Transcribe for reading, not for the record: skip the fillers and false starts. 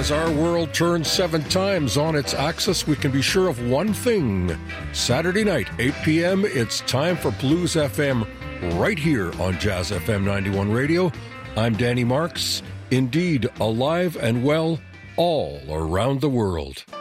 As our world turns 7 times on its axis, we can be sure of one thing. Saturday night, 8 p.m., it's time for Blues FM right here on Jazz FM 91 Radio. I'm Danny Marks, indeed alive and well all around the world.